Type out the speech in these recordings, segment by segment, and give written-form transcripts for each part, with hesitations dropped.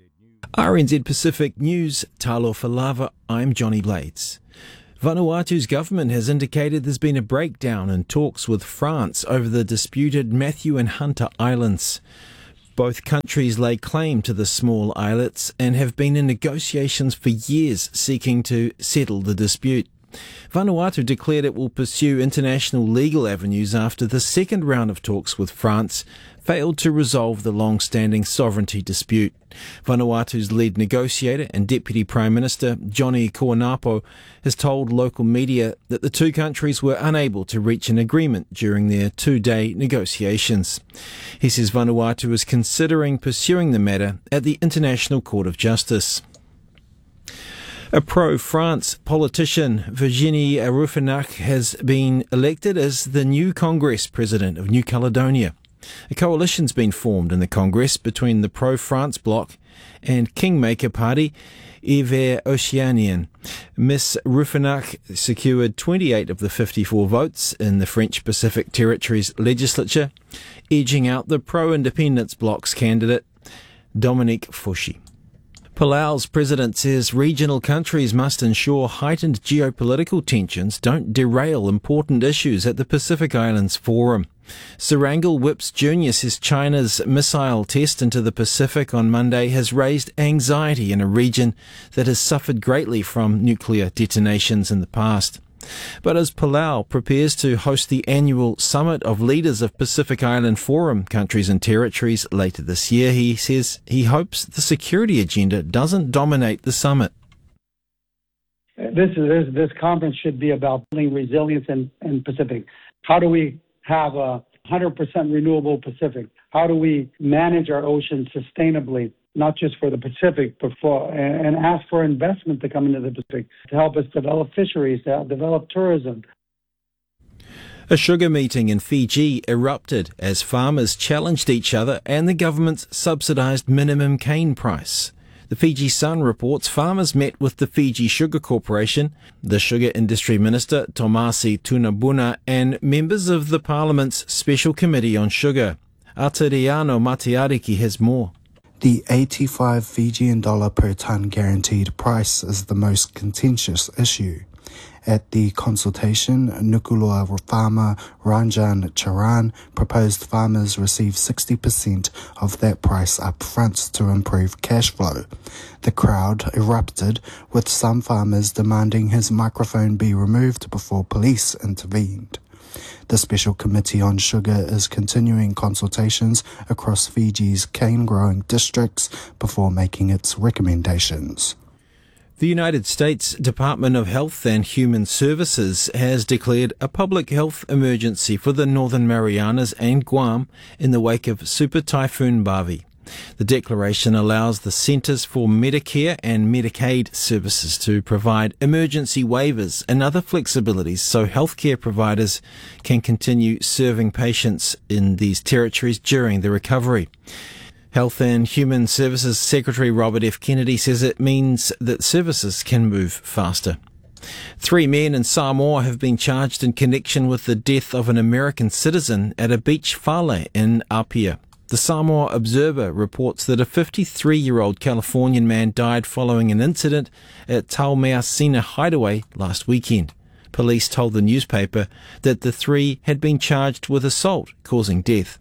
RNZ Pacific News, Talofa Lava, I'm Johnny Blades. Vanuatu's government has indicated there's been a breakdown in talks with France over the disputed Matthew and Hunter Islands. Both countries lay claim to the small islets and have been in negotiations for years seeking to settle the dispute. Vanuatu declared it will pursue international legal avenues after the second round of talks with France failed to resolve the long-standing sovereignty dispute. Vanuatu's lead negotiator and Deputy Prime Minister Johnny Koanapo has told local media that the two countries were unable to reach an agreement during their two-day negotiations. He says Vanuatu is considering pursuing the matter at the International Court of Justice. A pro-France politician, Virginie Rouffenac, has been elected as the new Congress President of New Caledonia. A coalition's been formed in the Congress between the pro-France bloc and Kingmaker Party, Hiver Oceanien. Miss Rouffenac secured 28 of the 54 votes in the French Pacific Territories legislature, edging out the pro-independence bloc's candidate, Dominique Fouchy. Palau's president says regional countries must ensure heightened geopolitical tensions don't derail important issues at the Pacific Islands Forum. Serangal Whips Jr. says China's missile test into the Pacific on Monday has raised anxiety in a region that has suffered greatly from nuclear detonations in the past. But as Palau prepares to host the annual Summit of Leaders of Pacific Island Forum countries and territories later this year, he says he hopes the security agenda doesn't dominate the summit. This conference should be about building resilience in Pacific. How do we have a 100% renewable Pacific? How do we manage our oceans sustainably, not just for the Pacific, but and ask for investment to come into the Pacific to help us develop fisheries, to develop tourism. A sugar meeting in Fiji erupted as farmers challenged each other and the government's subsidised minimum cane price. The Fiji Sun reports farmers met with the Fiji Sugar Corporation, the Sugar Industry Minister Tomasi Tunabuna, and members of the Parliament's Special Committee on Sugar. Atiriano Matiariki has more. The 85 Fijian dollar per tonne guaranteed price is the most contentious issue. At the consultation, Nuku'alofa farmer Ranjan Charan proposed farmers receive 60% of that price up front to improve cash flow. The crowd erupted, with some farmers demanding his microphone be removed before police intervened. The Special Committee on Sugar is continuing consultations across Fiji's cane-growing districts before making its recommendations. The United States Department of Health and Human Services has declared a public health emergency for the Northern Marianas and Guam in the wake of Super Typhoon Bavi. The declaration allows the Centers for Medicare and Medicaid Services to provide emergency waivers and other flexibilities so healthcare providers can continue serving patients in these territories during the recovery. Health and Human Services Secretary Robert F. Kennedy says it means that services can move faster. 3 men in Samoa have been charged in connection with the death of an American citizen at a beach fale in Apia. The Samoa Observer reports that a 53-year-old Californian man died following an incident at Taumeasina Hideaway last weekend. Police told the newspaper that the 3 had been charged with assault causing death.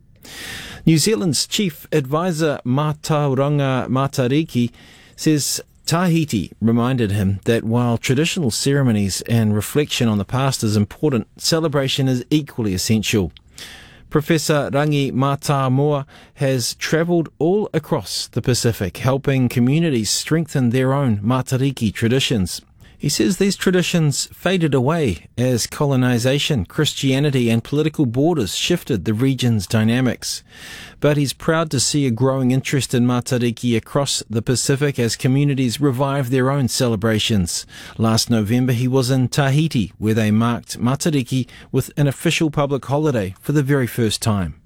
New Zealand's chief advisor Matauranga Matariki says Tahiti reminded him that while traditional ceremonies and reflection on the past is important, celebration is equally essential. Professor Rangi Matamua has travelled all across the Pacific, helping communities strengthen their own Matariki traditions. He says these traditions faded away as colonisation, Christianity and political borders shifted the region's dynamics. But he's proud to see a growing interest in Matariki across the Pacific as communities revive their own celebrations. Last November he was in Tahiti, where they marked Matariki with an official public holiday for the very first time.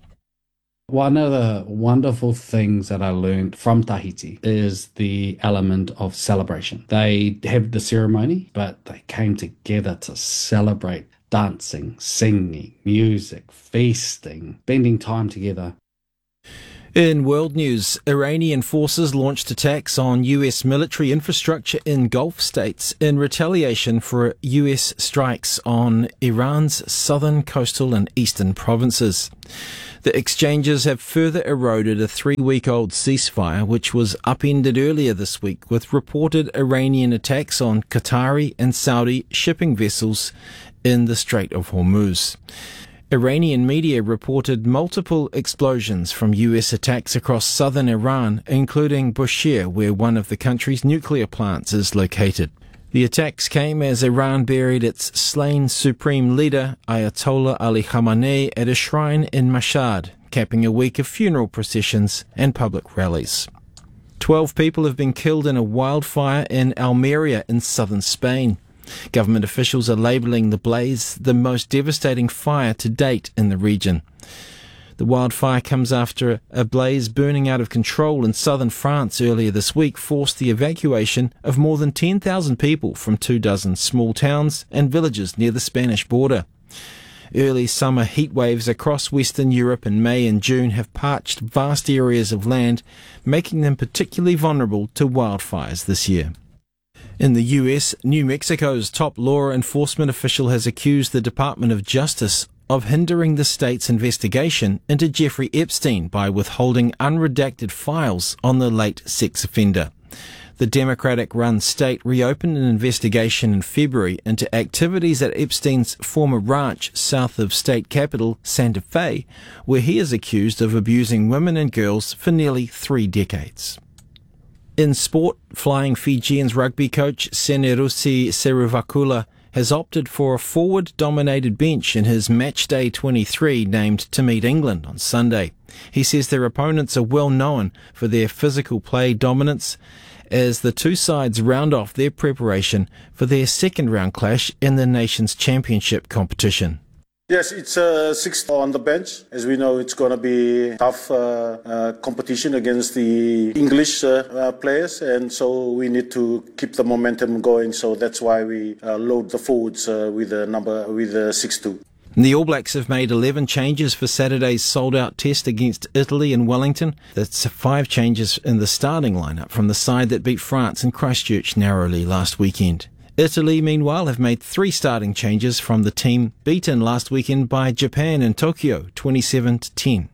One of the wonderful things that I learned from Tahiti is the element of celebration. They have the ceremony, but they came together to celebrate dancing, singing, music, feasting, spending time together. In world news, Iranian forces launched attacks on US military infrastructure in Gulf states in retaliation for US strikes on Iran's southern, coastal and eastern provinces. The exchanges have further eroded a 3-week-old ceasefire which was upended earlier this week with reported Iranian attacks on Qatari and Saudi shipping vessels in the Strait of Hormuz. Iranian media reported multiple explosions from US attacks across southern Iran, including Bushehr, where one of the country's nuclear plants is located. The attacks came as Iran buried its slain supreme leader, Ayatollah Ali Khamenei, at a shrine in Mashhad, capping a week of funeral processions and public rallies. 12 people have been killed in a wildfire in Almeria in southern Spain. Government officials are labelling the blaze the most devastating fire to date in the region. The wildfire comes after a blaze burning out of control in southern France earlier this week forced the evacuation of more than 10,000 people from 24 small towns and villages near the Spanish border. Early summer heat waves across Western Europe in May and June have parched vast areas of land, making them particularly vulnerable to wildfires this year. In the US, New Mexico's top law enforcement official has accused the Department of Justice of hindering the state's investigation into Jeffrey Epstein by withholding unredacted files on the late sex offender. The Democratic-run state reopened an investigation in February into activities at Epstein's former ranch south of state capital Santa Fe, where he is accused of abusing women and girls for nearly 3 decades. In sport, flying Fijians rugby coach Senerusi Seruvakula has opted for a forward-dominated bench in his Matchday 23 named to meet England on Sunday. He says their opponents are well known for their physical play dominance as the two sides round off their preparation for their second-round clash in the Nations Championship competition. Yes, it's 6 on the bench. As we know, it's going to be tough competition against the English players, and so we need to keep the momentum going. So that's why we load the forwards with the 6-2. The All Blacks have made 11 changes for Saturday's sold-out test against Italy in Wellington. That's 5 changes in the starting lineup from the side that beat France in Christchurch narrowly last weekend. Italy, meanwhile, have made 3 starting changes from the team beaten last weekend by Japan in Tokyo, 27-10.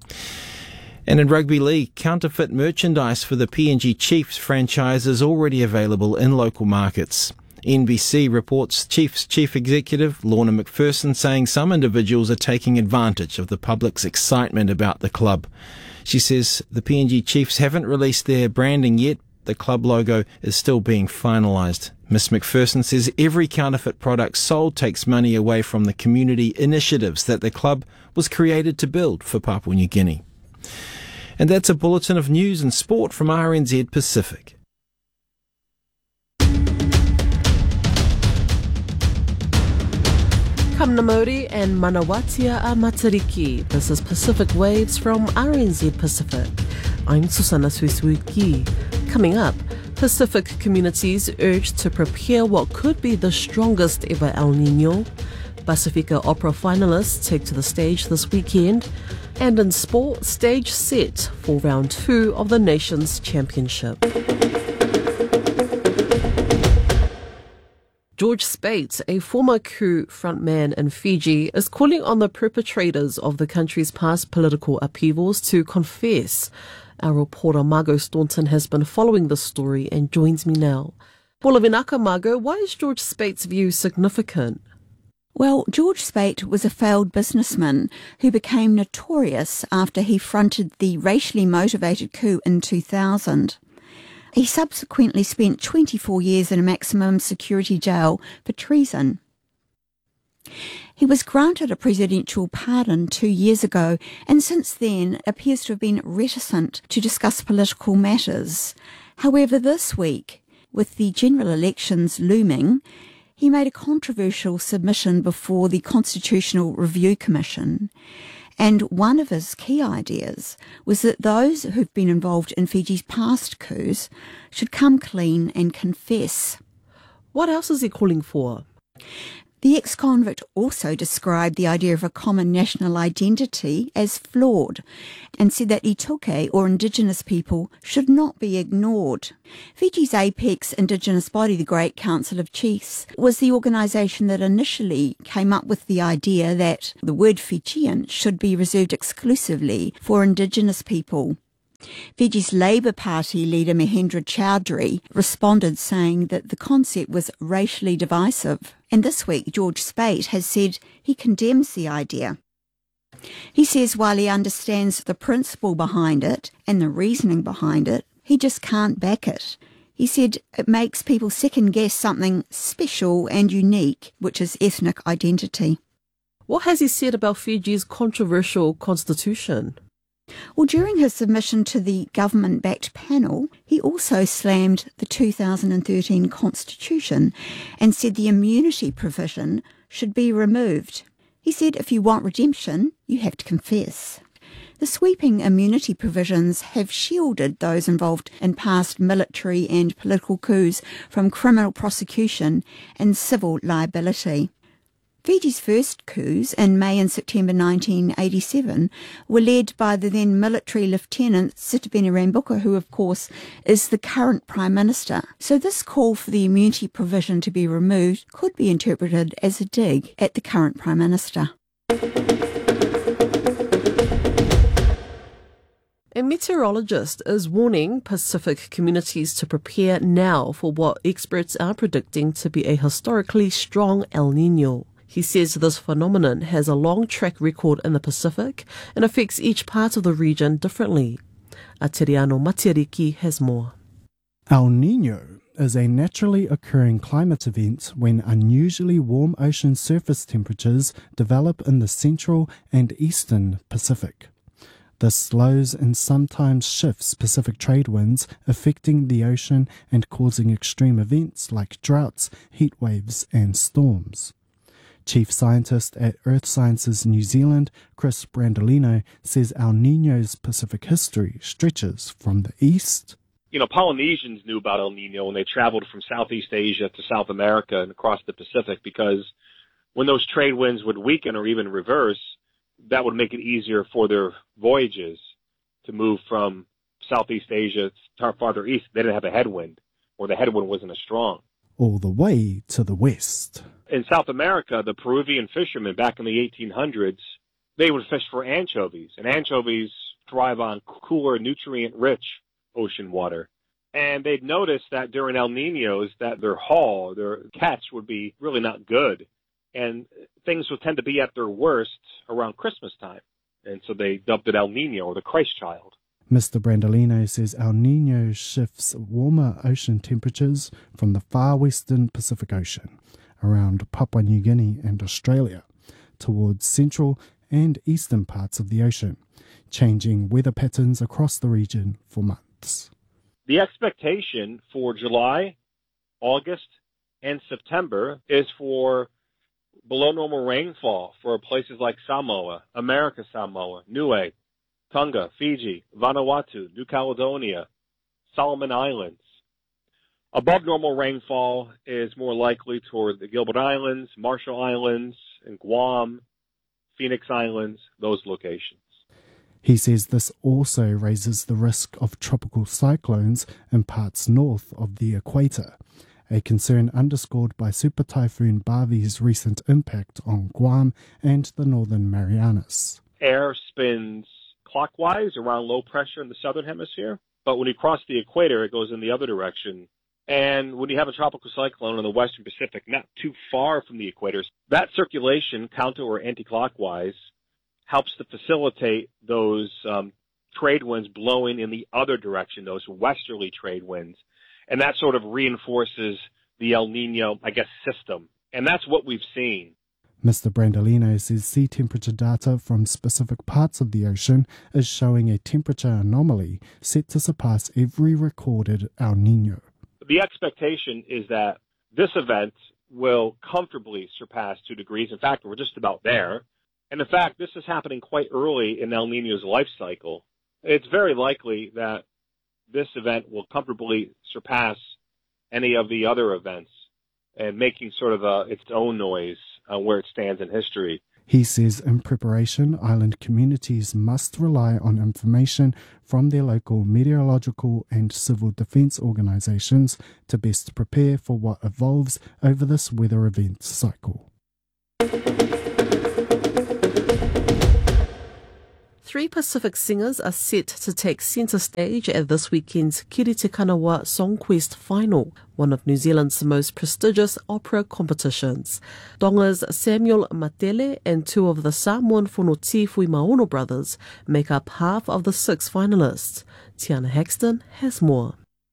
And in rugby league, counterfeit merchandise for the PNG Chiefs franchise is already available in local markets. NBC reports Chiefs Chief Executive Lorna McPherson saying some individuals are taking advantage of the public's excitement about the club. She says the PNG Chiefs haven't released their branding yet. The club logo is still being finalised. Ms McPherson says every counterfeit product sold takes money away from the community initiatives that the club was created to build for Papua New Guinea. And that's a bulletin of news and sport from RNZ Pacific. Kamnamori and Manawatia are Matariki. This is Pacific Waves from RNZ Pacific. I'm Susana Suisuki. Coming up, Pacific communities urged to prepare what could be the strongest ever El Niño. Pacifica Opera finalists take to the stage this weekend. And in sport, stage set for round 2 of the Nations Championship. George Speight, a former coup frontman in Fiji, is calling on the perpetrators of the country's past political upheavals to confess. Our reporter Margot Staunton has been following this story and joins me now. Paula Vinaka, Margot, why is George Speight's view significant? Well, George Speight was a failed businessman who became notorious after he fronted the racially motivated coup in 2000. He subsequently spent 24 years in a maximum security jail for treason. He was granted a presidential pardon 2 years ago and since then appears to have been reticent to discuss political matters. However, this week, with the general elections looming, he made a controversial submission before the Constitutional Review Commission. And one of his key ideas was that those who've been involved in Fiji's past coups should come clean and confess. What else is he calling for? The ex-convict also described the idea of a common national identity as flawed and said that Itoke, or Indigenous people, should not be ignored. Fiji's apex Indigenous body, the Great Council of Chiefs, was the organisation that initially came up with the idea that the word Fijian should be reserved exclusively for Indigenous people. Fiji's Labour Party leader Mahendra Chaudhry responded saying that the concept was racially divisive. And this week, George Speight has said he condemns the idea. He says while he understands the principle behind it and the reasoning behind it, he just can't back it. He said it makes people second-guess something special and unique, which is ethnic identity. What has he said about Fiji's controversial constitution? Well, during his submission to the government-backed panel, he also slammed the 2013 Constitution and said the immunity provision should be removed. He said if you want redemption, you have to confess. The sweeping immunity provisions have shielded those involved in past military and political coups from criminal prosecution and civil liability. Fiji's first coups in May and September 1987 were led by the then military Lieutenant Sitiveni Rabuka, who of course is the current Prime Minister. So this call for the immunity provision to be removed could be interpreted as a dig at the current Prime Minister. A meteorologist is warning Pacific communities to prepare now for what experts are predicting to be a historically strong El Niño. He says this phenomenon has a long track record in the Pacific and affects each part of the region differently. Ateriano Matiriki has more. El Niño is a naturally occurring climate event when unusually warm ocean surface temperatures develop in the central and eastern Pacific. This slows and sometimes shifts Pacific trade winds, affecting the ocean and causing extreme events like droughts, heat waves, and storms. Chief Scientist at Earth Sciences New Zealand, Chris Brandolino, says El Niño's Pacific history stretches from the east. Polynesians knew about El Niño when they traveled from Southeast Asia to South America and across the Pacific, because when those trade winds would weaken or even reverse, that would make it easier for their voyages to move from Southeast Asia farther east. They didn't have a headwind, or the headwind wasn't as strong. All the way to the west. In South America, the Peruvian fishermen back in the 1800s, they would fish for anchovies, and anchovies thrive on cooler, nutrient-rich ocean water. And they'd noticed that during El Niños that their catch would be really not good, and things would tend to be at their worst around Christmas time. And so they dubbed it El Niño, or the Christ child. Mr. Brandolino says El Niño shifts warmer ocean temperatures from the far western Pacific Ocean, around Papua New Guinea and Australia, towards central and eastern parts of the ocean, changing weather patterns across the region for months. The expectation for July, August, and September is for below normal rainfall for places like Samoa, America Samoa, Niue, Tonga, Fiji, Vanuatu, New Caledonia, Solomon Islands. Above normal rainfall is more likely toward the Gilbert Islands, Marshall Islands, and Guam, Phoenix Islands, those locations. He says this also raises the risk of tropical cyclones in parts north of the equator, a concern underscored by Super Typhoon Bavi's recent impact on Guam and the Northern Marianas. Air spins clockwise around low pressure in the southern hemisphere, but when you cross the equator, it goes in the other direction. And when you have a tropical cyclone in the western Pacific, not too far from the equator, that circulation, counter or anti-clockwise, helps to facilitate those trade winds blowing in the other direction, those westerly trade winds. And that sort of reinforces the El Niño, system. And that's what we've seen. Mr. Brandolino says sea temperature data from specific parts of the ocean is showing a temperature anomaly set to surpass every recorded El Niño. The expectation is that this event will comfortably surpass 2 degrees. In fact, we're just about there. And in fact, this is happening quite early in El Niño's life cycle. It's very likely that this event will comfortably surpass any of the other events and making sort of its own noise where it stands in history. He says in preparation, island communities must rely on information from their local meteorological and civil defence organisations to best prepare for what evolves over this weather event cycle. 3 Pacific singers are set to take centre stage at this weekend's Kiri Te Kanawa Songquest Final, one of New Zealand's most prestigious opera competitions. Tonga's Samuel Matele and 2 of the Samoan Fonotifui Maono brothers make up half of the 6 finalists. Tiana Hexton has more.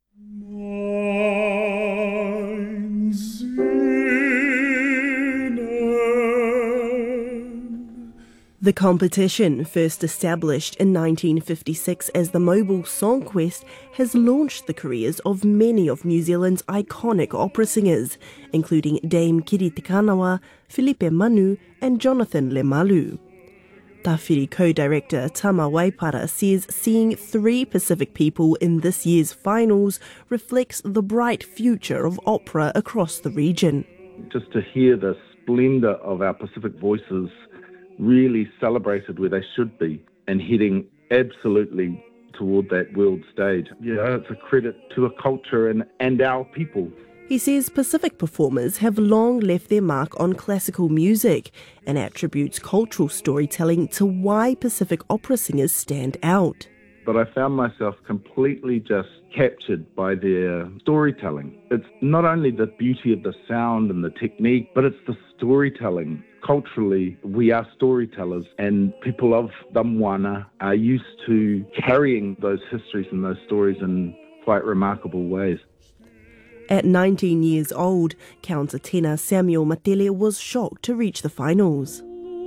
The competition, first established in 1956 as the Mobile Songquest, has launched the careers of many of New Zealand's iconic opera singers, including Dame Kiri Te Kanawa, Filipe Manu and Jonathan Lemalu. Tawhiri co-director Tama Waipara says seeing 3 Pacific people in this year's finals reflects the bright future of opera across the region. Just to hear the splendour of our Pacific voices really celebrated where they should be and heading absolutely toward that world stage. Yeah, it's a credit to a culture and our people. He says Pacific performers have long left their mark on classical music and attributes cultural storytelling to why Pacific opera singers stand out. But I found myself completely just captured by their storytelling. It's not only the beauty of the sound and the technique, but it's the storytelling. Culturally, we are storytellers, and people of the Moana are used to carrying those histories and those stories in quite remarkable ways. At 19 years old, countertenor Samuel Matele was shocked to reach the finals.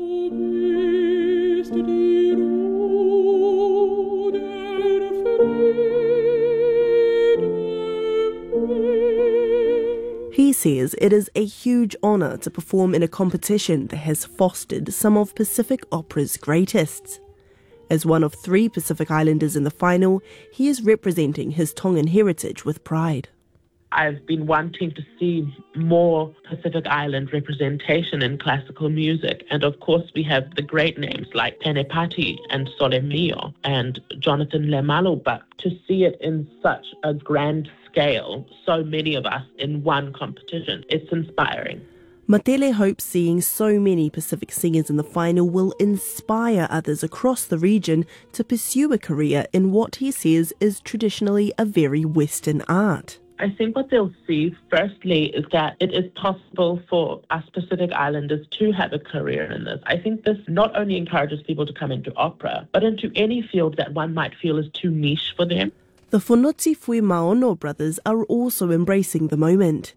He says it is a huge honour to perform in a competition that has fostered some of Pacific opera's greatest. As one of 3 Pacific Islanders in the final, he is representing his Tongan heritage with pride. I've been wanting to see more Pacific Island representation in classical music. And of course, we have the great names like Penepati and Sole Mio and Jonathan Lemalu. But to see it in such a grand scale, so many of us in one competition, it's inspiring. Matele hopes seeing so many Pacific singers in the final will inspire others across the region to pursue a career in what he says is traditionally a very Western art. I think what they'll see, firstly, is that it is possible for us Pacific Islanders to have a career in this. I think this not only encourages people to come into opera, but into any field that one might feel is too niche for them. The Fonotifui Maono brothers are also embracing the moment.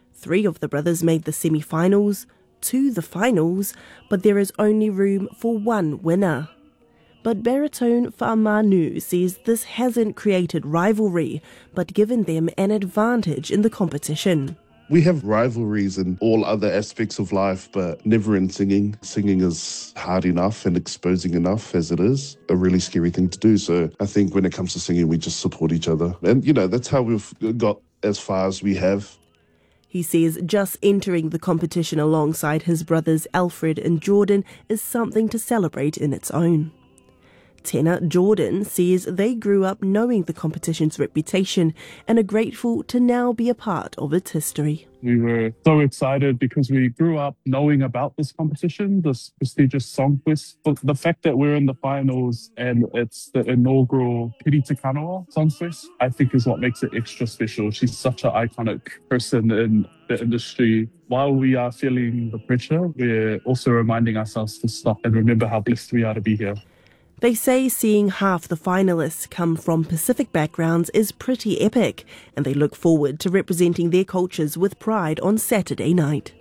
3 of the brothers made the semi-finals, 2 the finals, but there is only room for 1 winner. But baritone Fa'amanu says this hasn't created rivalry, but given them an advantage in the competition. We have rivalries in all other aspects of life, but never in singing. Singing is hard enough and exposing enough as it is. A really scary thing to do. So I think when it comes to singing, we just support each other. And, that's how we've got as far as we have. He says just entering the competition alongside his brothers Alfred and Jordan is something to celebrate in its own. Tenor Jordan says they grew up knowing the competition's reputation and are grateful to now be a part of its history. We were so excited because we grew up knowing about this competition, this prestigious Songquest. But the fact that we're in the finals and it's the inaugural Kiri Te Kanawa Songquest, I think is what makes it extra special. She's such an iconic person in the industry. While we are feeling the pressure, we're also reminding ourselves to stop and remember how blessed we are to be here. They say seeing half the finalists come from Pacific backgrounds is pretty epic, and they look forward to representing their cultures with pride on Saturday night.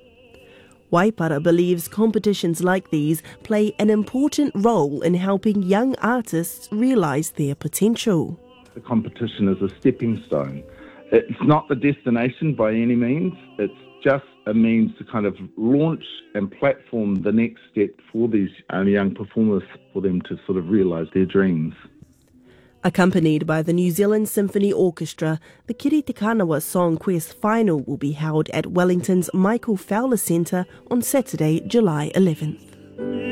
Waipara believes competitions like these play an important role in helping young artists realise their potential. The competition is a stepping stone. It's not the destination by any means. It's just a means to kind of launch and platform the next step for these young performers, for them to sort of realise their dreams. Accompanied by the New Zealand Symphony Orchestra, the Kiri Te Kanawa Song Quest final will be held at Wellington's Michael Fowler Centre on Saturday, July 11th.